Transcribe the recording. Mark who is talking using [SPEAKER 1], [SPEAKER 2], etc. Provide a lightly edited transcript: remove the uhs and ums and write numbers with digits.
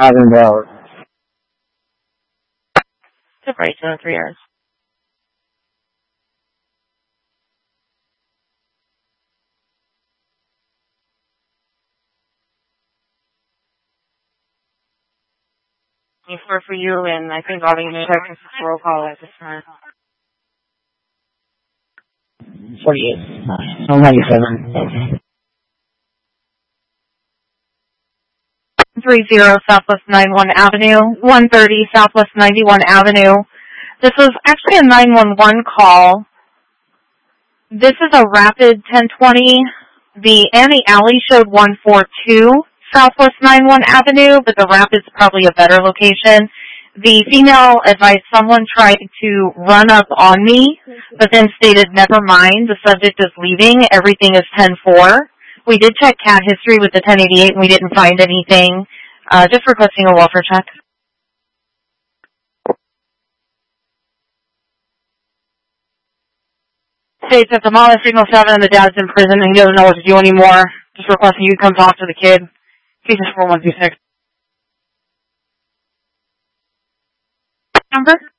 [SPEAKER 1] $1,000.
[SPEAKER 2] Separation of 3 yards. For you, and I think I'll be checking for roll call at this time.
[SPEAKER 1] 48. 97.
[SPEAKER 2] 30 Southwest 91 Avenue, 130 Southwest 91 Avenue. This was actually a 911 call. This is a rapid 1020. The Annie Alley showed 142 Southwest 91 Avenue, but the rapid's probably a better location. The female advised someone tried to run up on me, but then stated, never mind, the subject is leaving, everything is 10-4. We did check CAT history with the 1088, and we didn't find anything. Just requesting a welfare check. States that the mom is signal 7 and the dad's in prison and he doesn't know what to do anymore. Just requesting you come talk to the kid. Cases 4126. Number?